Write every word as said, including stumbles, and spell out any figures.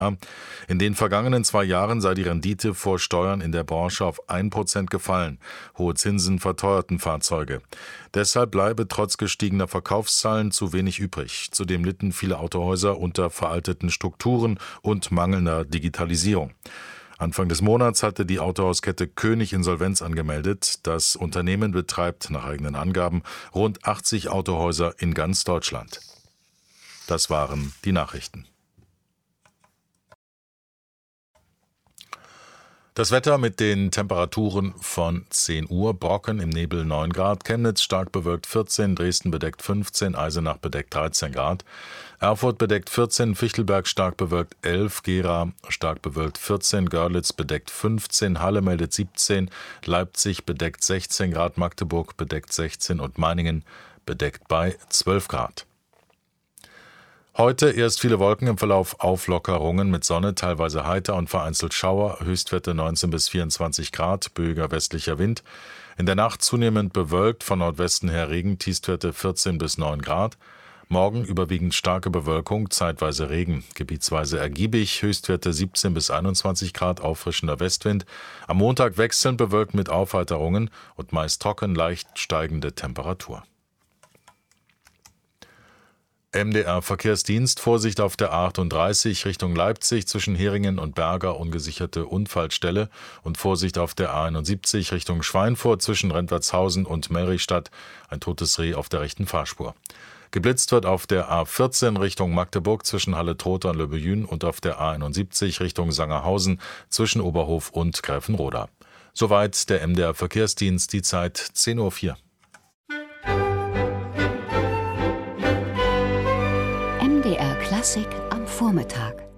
In den vergangenen zwei Jahren sei die Rendite vor Steuern in der Branche auf ein Prozent gefallen. Hohe Zinsen verteuerten Fahrzeuge. Deshalb bleibe trotz gestiegener Verkaufszahlen zu wenig übrig. Zudem litten viele Autohäuser unter veralteten Strukturen und mangelnder Digitalisierung. Anfang des Monats hatte die Autohauskette König Insolvenz angemeldet. Das Unternehmen betreibt nach eigenen Angaben rund achtzig Autohäuser in ganz Deutschland. Das waren die Nachrichten. Das Wetter mit den Temperaturen von zehn Uhr, Brocken im Nebel neun Grad, Chemnitz stark bewölkt vierzehn, Dresden bedeckt fünfzehn, Eisenach bedeckt dreizehn Grad, Erfurt bedeckt vierzehn, Fichtelberg stark bewölkt elf, Gera stark bewölkt vierzehn, Görlitz bedeckt fünfzehn, Halle meldet siebzehn, Leipzig bedeckt sechzehn Grad, Magdeburg bedeckt sechzehn und Meiningen bedeckt bei zwölf Grad. Heute erst viele Wolken, im Verlauf Auflockerungen mit Sonne, teilweise heiter und vereinzelt Schauer, Höchstwerte neunzehn bis vierundzwanzig Grad, böiger westlicher Wind. In der Nacht zunehmend bewölkt, von Nordwesten her Regen, Tiefstwerte vierzehn bis neun Grad. Morgen überwiegend starke Bewölkung, zeitweise Regen, gebietsweise ergiebig, Höchstwerte siebzehn bis einundzwanzig Grad, auffrischender Westwind. Am Montag wechselnd bewölkt mit Aufheiterungen und meist trocken, leicht steigende Temperatur. M D R-Verkehrsdienst, Vorsicht auf der A achtunddreißig Richtung Leipzig zwischen Heringen und Berger, ungesicherte Unfallstelle, und Vorsicht auf der A einundsiebzig Richtung Schweinfurt zwischen Rentwertshausen und Melrichstadt, ein totes Reh auf der rechten Fahrspur. Geblitzt wird auf der A vierzehn Richtung Magdeburg zwischen Halle-Trotha und Le Beuün und auf der A einundsiebzig Richtung Sangerhausen zwischen Oberhof und Gräfenroda. Soweit der M D R-Verkehrsdienst, die Zeit zehn Uhr vier. M D R Klassik am Vormittag.